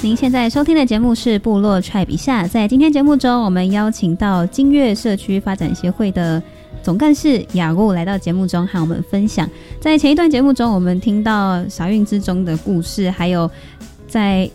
您现在收听的节目是部落 Tribe 一下。在今天节目中，我们邀请到金岳社区发展协会的总干事雅固来到节目中和我们分享。在前一段节目中，我们听到傻运之中的故事，还有在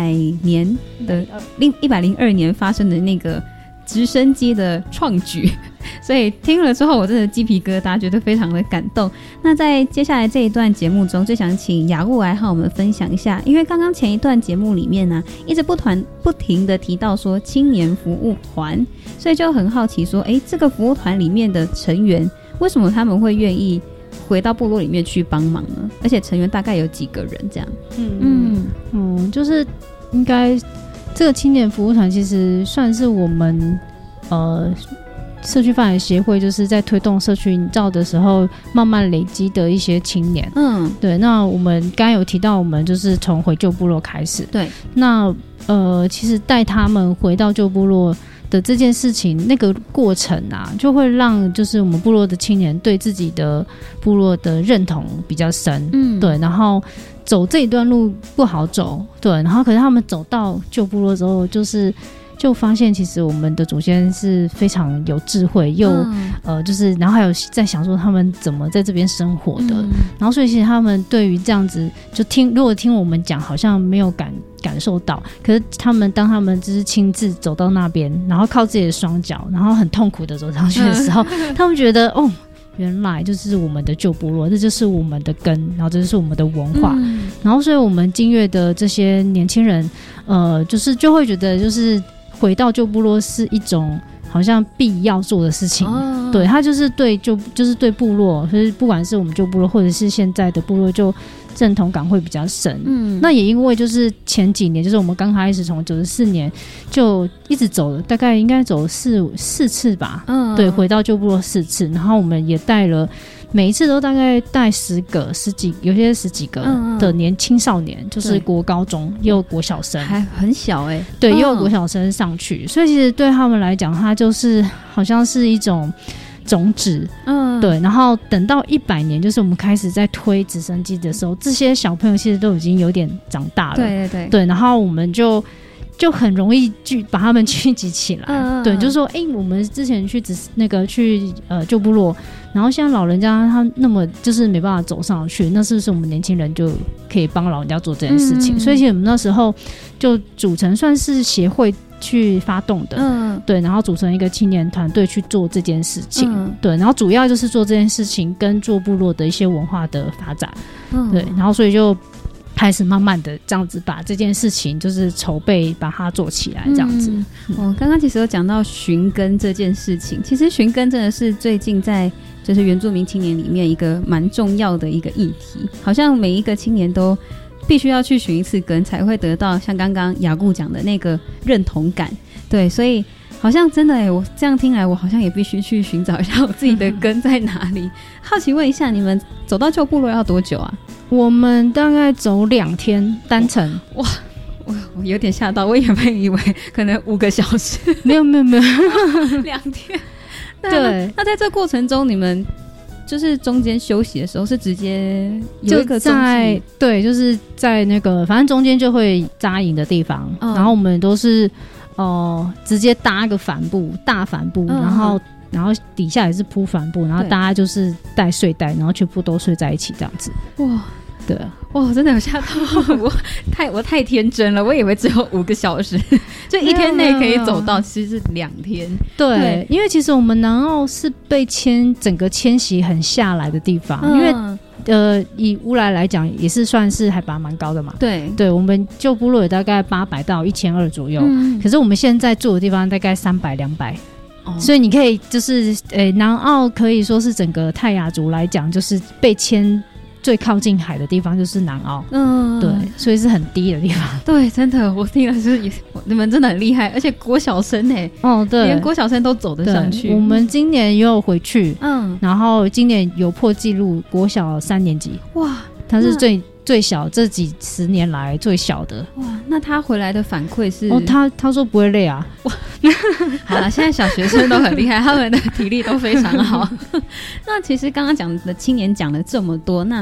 102年发生的那个直升机的创举，所以听了之后我真的鸡皮疙瘩，觉得非常的感动。那在接下来这一段节目中，就想请雅固来和我们分享一下，因为刚刚前一段节目里面呢，一直不停的提到说青年服务团，所以就很好奇说，这个服务团里面的成员为什么他们会愿意回到部落里面去帮忙呢？而且成员大概有几个人这样？ 就是应该这个青年服务团其实算是我们社区发展协会就是在推动社区营造的时候慢慢累积的一些青年。对，那我们刚刚有提到我们就是从回旧部落开始。对，那其实带他们回到旧部落的这件事情，那个过程啊，就会让就是我们部落的青年对自己的部落的认同比较深。对，然后走这一段路不好走，对，然后可是他们走到旧部落之后，就发现其实我们的祖先是非常有智慧，又就是然后还有在想说他们怎么在这边生活的，然后所以其实他们对于这样子就如果听我们讲好像没有感受到，可是当他们就是亲自走到那边，然后靠自己的双脚，然后很痛苦的走上去的时候，他们觉得原来就是我们的旧部落，这就是我们的根，然后这就是我们的文化。然后所以我们金岳的这些年轻人就会觉得就是回到旧部落是一种好像必要做的事情。对，他就是就是对部落，就是不管是我们旧部落或者是现在的部落，就认同感会比较深。那也因为就是前几年，就是我们刚开始从94年就一直走了，大概应该走四次吧。对，回到旧部落4次，然后我们也带了。每一次都大概带10个、有些10几个的青少年，就是国高中也有国小生， 还很小对，也有国小生上去，所以其实对他们来讲，它就是好像是一种种子。对，然后等到100年，就是我们开始在推直升机的时候，这些小朋友其实都已经有点长大了。对，然后我们就很容易把他们聚集起来。对，就是说我们之前去旧部落，然后现在老人家他那么就是没办法走上去，那是不是我们年轻人就可以帮老人家做这件事情？所以其实我们那时候就组成算是协会去发动的。对，然后组成一个青年团队去做这件事情。对，然后主要就是做这件事情跟做部落的一些文化的发展。对，然后所以就开始慢慢的这样子把这件事情就是筹备把它做起来这样子。 刚刚其实有讲到寻根这件事情，其实寻根真的是最近在就是原住民青年里面一个蛮重要的一个议题，好像每一个青年都必须要去寻一次根，才会得到像刚刚雅固讲的那个认同感。对，所以好像真的我这样听来，我好像也必须去尋找一下我自己的根在哪里。好奇问一下，你们走到旧部落要多久啊？ 我们大概走2天单程。 哇，我有点吓到，我原本以为可能5个小时。 没有 2天。 对， 那在这过程中，你们就是中间休息的时候是直接有一个对，就是在那个反正中间就会扎营的地方，然后我们都是直接搭个大帆布，然后底下也是铺帆布，然后大家就是带睡袋，然后全部都睡在一起这样子。哇，对， 哇，真的有吓到我太天真了，我以为只有5个小时，就1天内可以走到，其实是2天。 对，因为其实我们南澳是被整个迁徙很下来的地方，因为以乌来讲也是算是海拔蛮高的嘛。对，我们旧部落有大概800到1200左右，可是我们现在住的地方大概300、200。所以你可以就是南澳可以说是整个泰雅族来讲，就是被迁最靠近海的地方就是南澳。对，所以是很低的地方。 对，真的，我听了就是你们真的很厉害，而且国小生对，连国小生都走得上去。 我们今年也有回去，然后今年有破纪录，国小3年级。哇，他是最小，这几10年来最小的。 哇，那他回来的反馈是？ 他说不会累啊。哇， 好了，现在小学生都很厉害，他们的体力都非常好。那其实刚刚讲的青年讲了这么多，那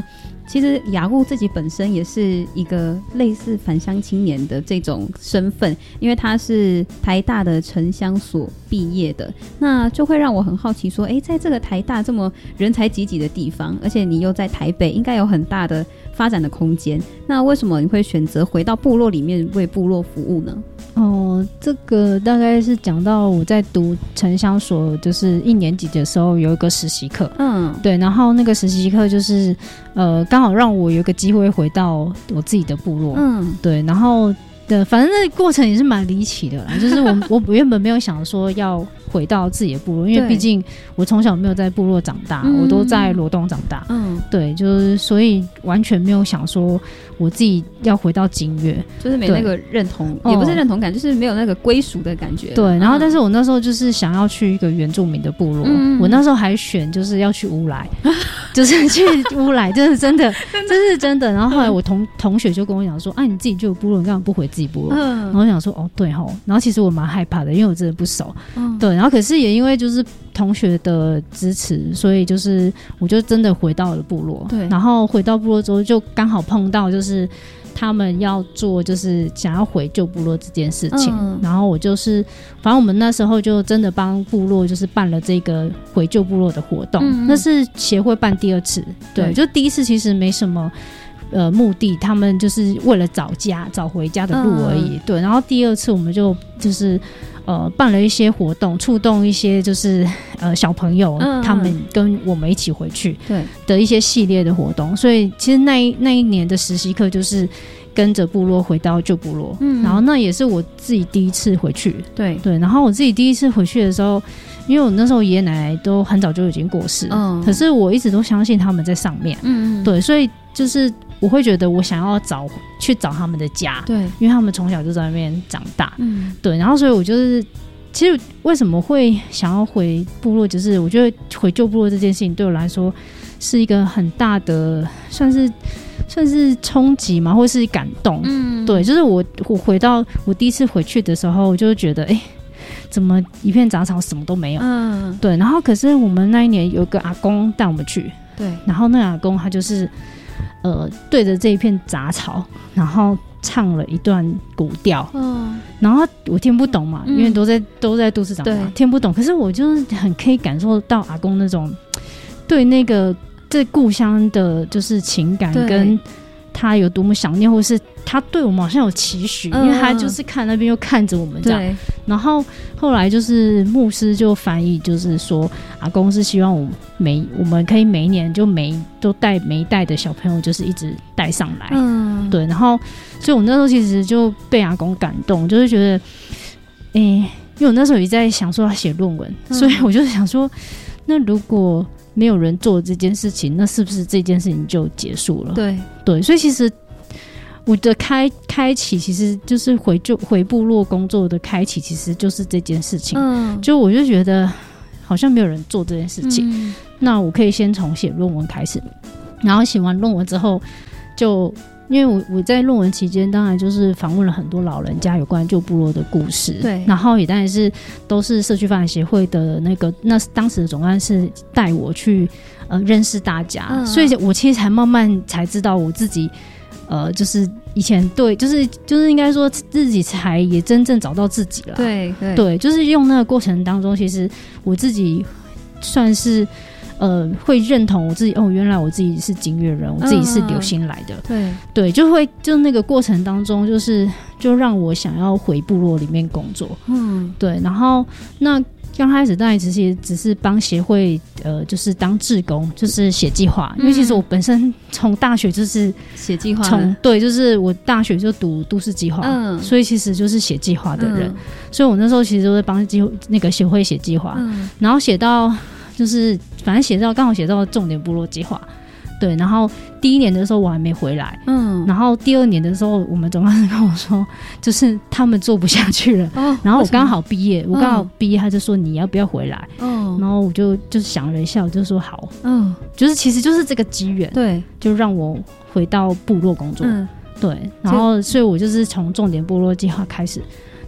其实雅固自己本身也是一个类似返乡青年的这种身份，因为他是台大的城乡所毕业的，那就会让我很好奇说，在这个台大这么人才济济的地方，而且你又在台北，应该有很大的发展的空间，那为什么你会选择回到部落里面为部落服务呢？ 这个大概是讲到我在读城乡所，就是1年级的时候有一个实习课，对，然后那个实习课就是刚好让我有一个机会回到我自己的部落，对，然后反正那个过程也是蛮离奇的啦，就是我原本没有想说要回到自己的部落，因为毕竟我从小没有在部落长大，我都在罗东长大，对，就是所以完全没有想说我自己要回到金岳， 就是没那个认同，也不是认同感，就是没有那个归属的感觉。 对，然后但是我那时候就是想要去一个原住民的部落，我那时候还选就是要去乌来，就是去乌来，这是真的，这是真的。然后后来我同学就跟我讲说，你自己就有部落，你干嘛不回自己部落？然后我想说，对吼，然后其实我蛮害怕的，因为我真的不熟，对。然后可是也因为就是同学的支持，所以就是我就真的回到了部落。对，然后回到部落之后，就刚好碰到就是他们要做就是想要回旧部落这件事情，然后我就是反正我们那时候就真的帮部落就是办了这个回旧部落的活动，那是协会办第2次，对，就第1次其实没什么目的，他们就是为了找回家的路而已，对。然后第2次我们就是办了一些活动，触动一些就是小朋友，他们跟我们一起回去的一些系列的活动，所以其实那一年的实习课就是跟着部落回到旧部落，然后那也是我自己第1次回去，对，然后我自己第1次回去的时候，因为我那时候爷爷奶奶都很早就已经过世，可是我一直都相信他们在上面，对，所以就是我会觉得我想要去找他们的家，对，因为他们从小就在那边长大，对，然后所以我就是其实为什么会想要回部落，就是我觉得回旧部落这件事情对我来说是一个很大的算是冲击嘛，或是感动，对，就是我回到我第1次回去的时候，我就觉得怎么一片杂草什么都没有，对，然后可是我们那一年有个阿公带我们去，对，然后那个阿公他就是对着这一片杂草，然后唱了一段古调，然后我听不懂嘛，因为都在都市长大，听不懂，可是我就是很可以感受到阿公那种对那个这故乡的就是情感，跟他有多么想念，或是他对我们好像有期许，因为他就是看那边又看着我们这样，然后后来就是牧师就翻译，就是说阿公是希望我们可以每一年就都带每一代的小朋友就是一直带上来，对，然后所以我那时候其实就被阿公感动，就是觉得因为我那时候也在想说要写论文，所以我就想说那如果没有人做这件事情，那是不是这件事情就结束了？对，所以其实我的开启其实就是回部落工作的开启，其实就是这件事情。就我就觉得好像没有人做这件事情，那我可以先从写论文开始，然后写完论文之后就。因为我在论文期间当然就是访问了很多老人家有关旧部落的故事，对，然后也当然是都是社区发展协会的那当时的总干事带我去认识大家，所以我其实才慢慢才知道我自己就是以前对就是应该说自己才也真正找到自己了，对，就是用那个过程当中，其实我自己算是会认同我自己原来我自己是金岳人，我自己是流星来的，对，就那个过程当中，就让我想要回部落里面工作，对，然后那刚开始当然只是帮协会就是当志工，就是写计划，因为其实我本身从大学就是写计划， 对，就是我大学就读都市计划，所以其实就是写计划的人，所以我那时候其实都在帮那个协会写计划，然后写到就是反正刚好写到重点部落计划，对，然后第1年的时候我还没回来，然后第2年的时候我们总干事跟我说就是他们做不下去了，然后我刚好毕业，他就说你要不要回来，然后我就想了一下，我就说好，就是其实就是这个机缘，对，就让我回到部落工作，对，然后所以我就是从重点部落计划开始，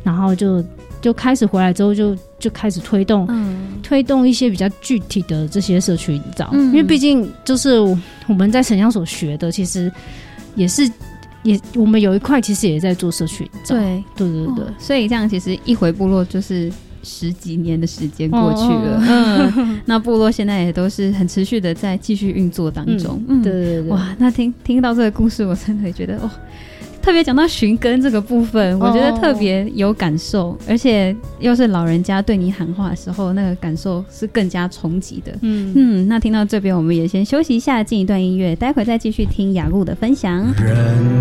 然后就开始回来之后就开始推动一些比较具体的这些社区营造，因为毕竟就是我们在城乡所学的，其实我们有一块其实也在做社区营造，对， 所以这样其实一回部落就是10几年的时间过去了，那部落现在也都是很持续的在继续运作当中， 对， 哇，那听到这个故事，我真的觉得特别讲到寻根这个部分，我觉得特别有感受，而且又是老人家对你喊话的时候，那个感受是更加冲击的。那听到这边，我们也先休息一下，进一段音乐，待会再继续听雅露的分享。